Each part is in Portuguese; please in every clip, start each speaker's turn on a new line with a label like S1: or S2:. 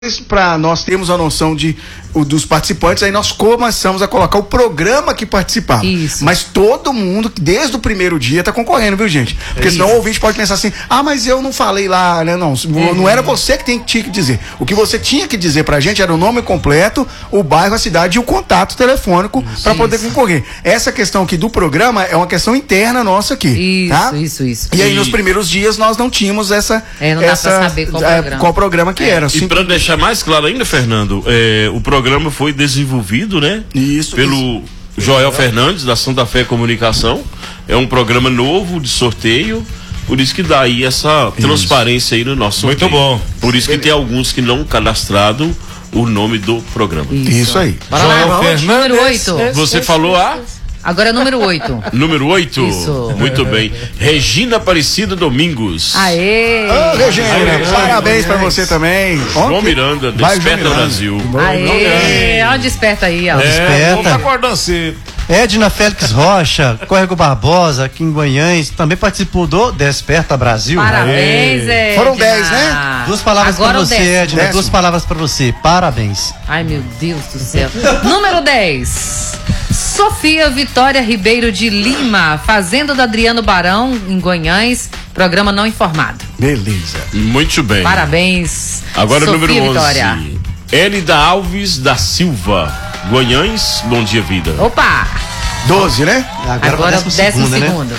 S1: para nós termos a noção dos participantes, aí nós começamos a colocar o programa que participava.
S2: Isso.
S1: Mas todo mundo, desde o primeiro dia, tá concorrendo, viu, gente? Porque senão o ouvinte pode pensar assim, mas eu não falei lá, né? Não era você que tinha que dizer. O que você tinha que dizer pra gente era o nome completo, o bairro, a cidade e o contato telefônico para poder concorrer. Essa questão aqui do programa é uma questão interna nossa aqui.
S2: Isso,
S1: tá?
S2: isso.
S1: E aí nos primeiros dias nós não tínhamos essa...
S2: não dá pra saber
S1: qual programa que era.
S3: E para deixar mais claro ainda, Fernando, o programa foi desenvolvido, né? Pelo Joel Fernandes, da Santa Fé Comunicação. É um programa novo de sorteio, por isso que dá aí essa transparência aí no nosso sorteio.
S4: Muito bom.
S3: Por isso que tem alguns que não cadastrado o nome do programa.
S1: Isso aí.
S2: Joel Fernandes. Número 8.
S3: Você falou
S2: Agora é número 8.
S3: Número 8?
S2: Isso.
S3: Muito bem. Regina Aparecida Domingos.
S2: Aê!
S1: Regina, parabéns pra você também.
S3: João Miranda, Desperta Brasil.
S2: Aê! Olha o Desperta aí, ó.
S4: Vamos acordando cedo.
S5: Edna Félix Rocha, Córrego Barbosa, aqui em Guanhães, também participou do Desperta Brasil.
S2: Parabéns, Edna.
S1: Foram 10, né?
S5: 2 palavras
S2: Agora
S5: pra você, Edna. 2 palavras pra você. Parabéns.
S2: Ai, meu Deus do céu. Número 10. Sofia Vitória Ribeiro de Lima, Fazenda do Adriano Barão, em Guanhães, programa não informado.
S1: Beleza.
S3: Muito bem.
S2: Parabéns.
S3: Agora o
S2: Sofia
S3: número 11.
S2: Vitória.
S3: Elida Alves da Silva, Guanhães, Bom Dia Vida.
S2: Opa!
S1: 12, né?
S2: Agora o 12º, né?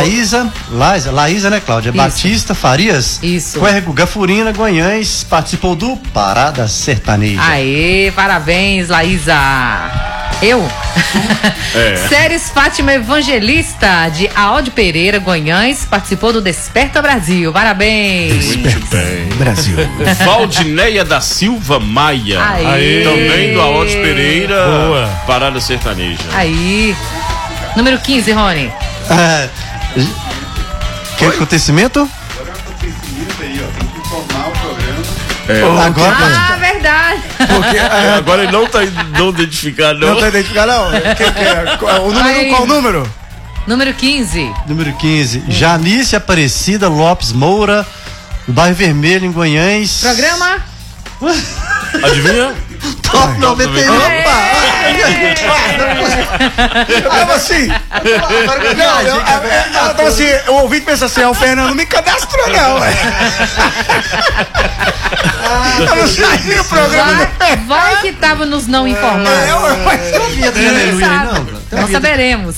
S5: Laísa, né, Cláudia?
S2: Isso.
S5: Batista Farias.
S2: Isso.
S5: Córrego Gafurina, Guanhães, participou do Parada Sertaneja.
S2: Aê, parabéns, Laísa. Eu? Séries Fátima Evangelista, de Aode Pereira, Guanhães, participou do Desperta Brasil. Parabéns.
S3: Muito bem.
S1: Brasil.
S3: Valdineia da Silva Maia.
S2: Aê.
S3: Também do Aode Pereira.
S4: Boa.
S3: Parada Sertaneja.
S2: Aí. Número 15, Rony.
S5: Que acontecimento?
S1: Agora,
S2: Verdade.
S1: porque,
S3: Agora ele não tá identificado,
S1: não tá identificado, não? Qual o número?
S2: Número 15.
S5: Número 15. Janice Aparecida Lopes Moura, do bairro Vermelho, em Guanhães.
S2: Programa?
S3: Adivinha?
S5: Top 91.
S1: Tava assim. Então assim, o ouvinte pensa assim, o Fernando não me cadastrou, não. Tava assim, o programa.
S2: Vai que tava nos não informados. Nós saberemos.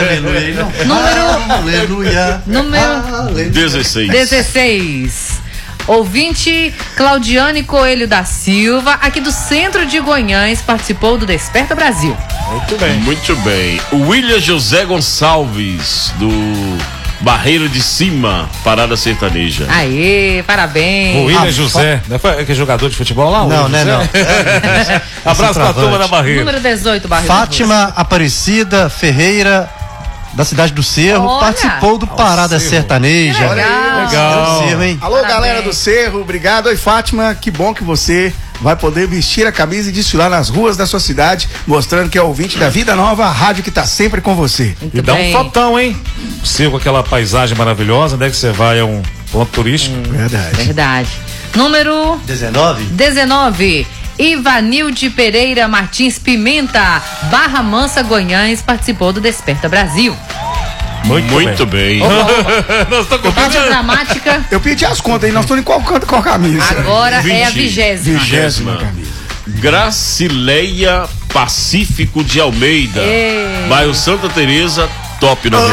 S2: Número 16. Ouvinte Claudiane Coelho da Silva, aqui do centro de Guanhães, participou do Desperta Brasil.
S4: Muito bem.
S3: Muito bem. O William José Gonçalves, do Barreiro de Cima, Parada Sertaneja.
S2: Aê, parabéns.
S4: O William José, não é que é jogador de futebol lá?
S5: Não, né, não.
S4: Abraço pra turma da Barreira.
S2: Número 18, Barreiro.
S5: Fátima Aparecida Ferreira, da cidade do Cerro,
S2: Olha.
S5: participou do Parada Sertaneja.
S2: Legal.
S5: Cerro, hein?
S1: Alô,
S2: Parabéns.
S1: galera do Cerro, obrigado. Oi, Fátima, que bom que você vai poder vestir a camisa e desfilar nas ruas da sua cidade, mostrando que é ouvinte da Vida Nova, a rádio que tá sempre com você.
S2: Muito
S4: E dá
S2: bem.
S4: um fotão, hein? Cerro com aquela paisagem maravilhosa, onde é que você vai? É um ponto turístico.
S1: Verdade.
S2: Número
S5: 19.
S2: 19. Ivanilde Pereira Martins Pimenta, Barra Mansa, Guanhães, participou do Desperta Brasil.
S3: Muito bem.
S4: Nós estamos com
S2: Rádio Dramática,
S1: Eu pedi as contas aí, nós estamos em qual canto, qual camisa?
S2: agora é a
S3: 20.
S2: 20ª.
S1: camisa.
S3: Gracileia Pacífico de Almeida,
S2: Ei.
S3: bairro Santa Teresa, top 91.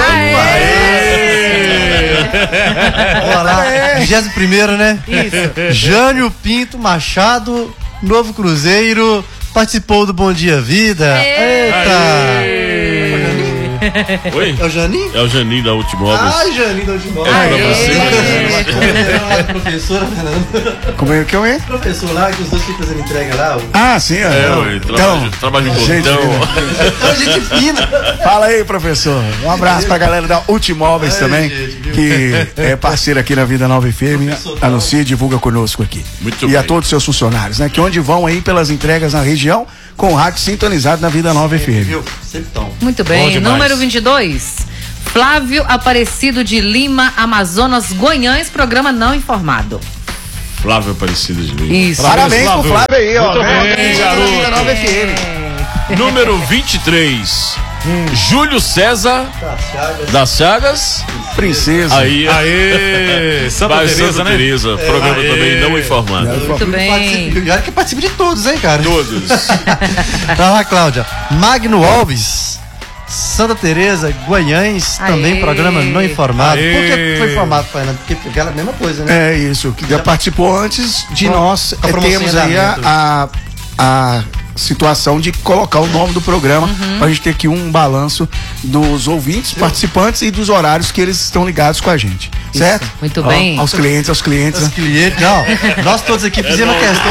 S5: Olha lá, 21º, né?
S2: Isso.
S5: Jânio Pinto Machado, Novo Cruzeiro, participou do Bom Dia Vida. Eita!
S3: Oi?
S5: É o Janinho?
S3: É o Janinho da Ultimóveis.
S5: Janinho da Ultimóvel.
S3: É pra você.
S5: Professora, Fernando.
S1: Como é que eu é?
S5: Professor lá, que os dois ficam fazendo entrega lá.
S1: Sim, ó.
S3: Trabalho de
S1: gente,
S3: botão.
S5: Gente fina.
S1: Fala aí, professor. Um abraço pra galera da Ultimóveis também, que é parceira aqui na Vida Nova FM. Anuncia e divulga conosco aqui.
S3: Muito
S1: e
S3: bem.
S1: a todos os seus funcionários, né? Que onde vão aí pelas entregas na região, com o rádio sintonizado na Vida Nova FM.
S5: Viu? Sempre tão.
S2: Muito
S4: Bom
S2: bem.
S4: demais.
S2: Número 22. Flávio Aparecido de Lima, Amazonas, Guanhães, programa não informado.
S3: Flávio Aparecido de Lima.
S2: Isso.
S1: Parabéns pro Flávio aí, ó.
S3: Muito bem, garoto.
S1: 99 FM.
S3: Número 23. Júlio César das Chagas.
S1: Princesa.
S3: Aí,
S4: Santa Teresa, né?
S3: Teresa, programa também não informado.
S2: Muito bem.
S5: Olha que participa de todos, hein, cara?
S3: Todos.
S5: Tá lá, Cláudia. Magno Alves, Santa Teresa, Guanhães, também programa não informado.
S4: Aê.
S5: Por que foi informado, Fernando? Porque aquela mesma coisa, né?
S1: É isso, que já participou antes de nós. Temos aí
S5: promoção
S1: a situação de colocar o nome do programa pra gente ter aqui um balanço dos ouvintes, participantes e dos horários que eles estão ligados com a gente. Certo?
S2: Muito bem.
S1: Aos clientes.
S5: Os clientes, não. Nós todos aqui fizemos a questão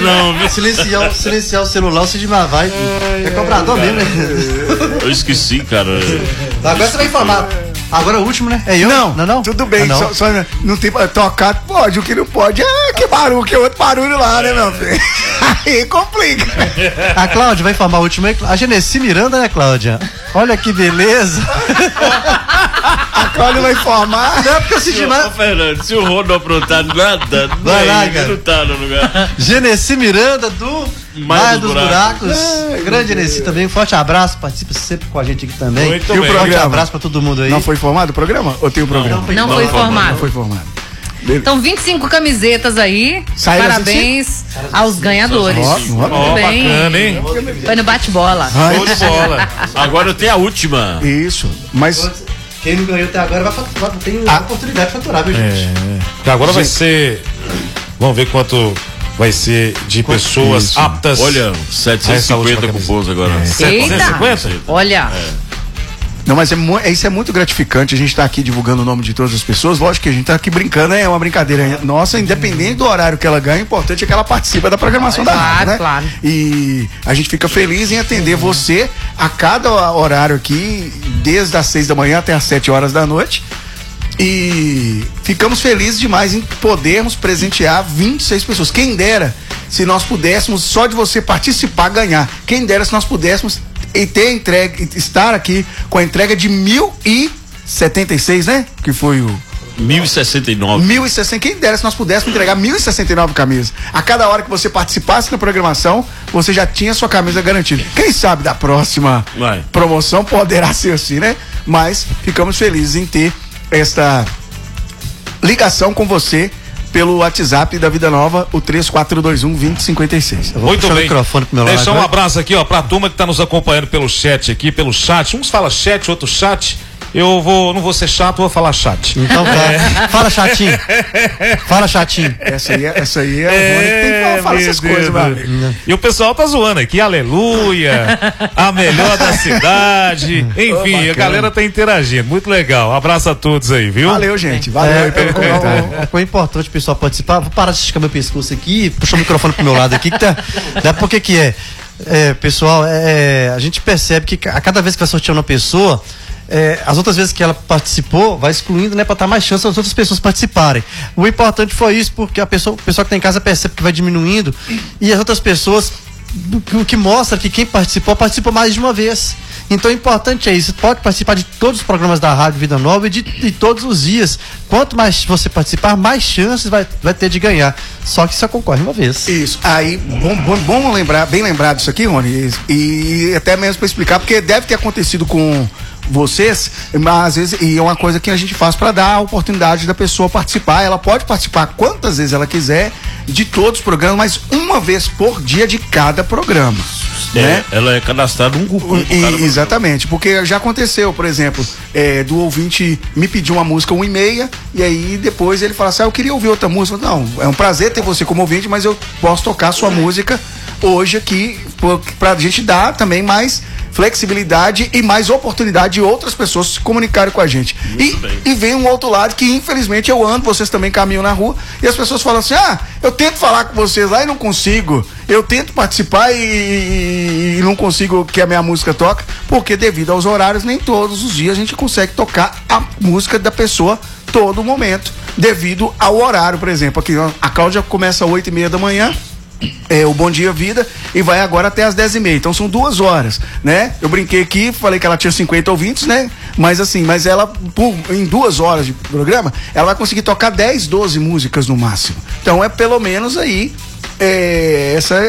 S5: de silenciar o celular, o Sidmar vai. É cobrador mesmo, né?
S3: Eu esqueci, cara.
S5: Agora você vai informar. Agora é o último, né? É eu?
S1: Não. Tudo bem,
S5: não.
S1: só não tem tocar, pode, o que não pode que barulho, que outro barulho lá, né, meu filho? Aí complica.
S5: A Cláudia vai informar o último aí. A Genesi Miranda, né, Cláudia? Olha que beleza.
S1: A Cláudia vai informar.
S5: Não, porque o Sidmar...
S3: Fernando, se o Rô não aprontar nada,
S5: Vai lá, cara.
S3: não tá no lugar.
S5: Genesi Miranda do Maia dos Buracos. Grande Genesi também. Um forte abraço. Participa sempre com a gente aqui também.
S3: Muito
S1: E o
S3: bem.
S5: Forte
S1: programa?
S5: abraço pra todo mundo aí.
S1: Não foi formado o programa? Ou tem o programa?
S2: Não foi formado.
S1: Não foi formado.
S2: Então, 25 camisetas aí.
S1: Saíram
S2: Parabéns aos ganhadores. Muito bem.
S4: Bacana, hein?
S2: Foi no bate-bola.
S3: Show de bola. Agora eu tenho a última.
S1: Isso, mas
S5: Quem não ganhou até agora vai faturar. Tem oportunidade de faturar, viu, gente?
S4: Agora vai ser. Vamos ver quanto vai ser de pessoas aptas.
S3: Olha,
S4: Essa
S3: 750
S4: última
S3: cupons agora.
S2: Eita!
S4: 750?
S2: Olha.
S1: não, mas isso é muito gratificante. A gente tá aqui divulgando o nome de todas as pessoas. Lógico que a gente tá aqui brincando, é uma brincadeira nossa, independente do horário que ela ganha, o importante é que ela participa da programação da rádio, né?
S2: Claro.
S1: E a gente fica feliz em atender você a cada horário aqui, desde as 6 da manhã até as 7 horas da noite. E ficamos felizes demais em podermos presentear 26 pessoas. Quem dera se nós pudéssemos, só de você participar, ganhar. Quem dera se nós pudéssemos estar aqui com a entrega de 1.076, né? Que foi o
S3: 1069.
S1: 1.060. Quem dera se nós pudéssemos entregar 1.069 camisas. A cada hora que você participasse da programação, você já tinha sua camisa garantida. Quem sabe da próxima promoção poderá ser assim, né? Mas ficamos felizes em ter esta ligação com você pelo WhatsApp da Vida Nova, o 3421-2056.
S4: Muito bem.
S5: Microfone pro meu lado,
S4: Deixa um
S5: vai.
S4: abraço aqui, ó, pra turma que tá nos acompanhando pelo chat aqui, pelo chat. Uns fala chat, outros chat. Eu não vou ser chato, vou falar chat.
S5: Então tá. Fala, chatinho. Fala, chatinho.
S1: Essa aí é o Rony que tem que falar essas coisas, meu amigo.
S4: E o pessoal tá zoando aqui, aleluia, a melhor da cidade. Enfim, a galera tá interagindo, muito legal. Abraço a todos aí, viu?
S1: Valeu, gente. Valeu aí pelo comentário.
S5: Foi importante o pessoal participar. Vou parar de esticar meu pescoço aqui, puxar o microfone pro meu lado aqui, que tá. Por que é? Pessoal, a gente percebe que a cada vez que vai sortear uma pessoa, as outras vezes que ela participou, vai excluindo, né, para dar mais chance às outras pessoas participarem. O importante foi isso, porque o pessoal que tá em casa percebe que vai diminuindo e as outras pessoas, o que mostra que quem participou mais de uma vez. Então o importante é isso, pode participar de todos os programas da Rádio Vida Nova e de todos os dias. Quanto mais você participar, mais chances vai ter de ganhar. Só que só concorre uma vez.
S1: Isso, aí, bom lembrar, bem lembrado isso aqui, Rony, e até mesmo para explicar, porque deve ter acontecido com vocês, mas às vezes, e é uma coisa que a gente faz para dar a oportunidade da pessoa participar. Ela pode participar quantas vezes ela quiser de todos os programas, mas uma vez por dia de cada programa. Né?
S3: Ela é cadastrada um cupom.
S1: Exatamente, porque já aconteceu, por exemplo, do ouvinte me pedir uma música 1h30 e aí depois ele fala assim, eu queria ouvir outra música. Não, é um prazer ter você como ouvinte, mas eu posso tocar a sua música hoje aqui pra gente dar também mais flexibilidade e mais oportunidade de outras pessoas se comunicarem com a gente. E vem um outro lado que infelizmente eu ando, vocês também caminham na rua e as pessoas falam assim, eu tento falar com vocês lá e não consigo, eu tento participar e não consigo que a minha música toque, porque devido aos horários nem todos os dias a gente consegue tocar a música da pessoa todo momento, devido ao horário. Por exemplo, aqui a Cláudia começa às 8h30 da manhã, o Bom Dia Vida, e vai agora até as 10h30, então são 2 horas, né? Eu brinquei aqui, falei que ela tinha 50 ouvintes, né? Mas assim, ela, em 2 horas de programa, ela vai conseguir tocar 10, 12 músicas no máximo. Então é pelo menos aí, essa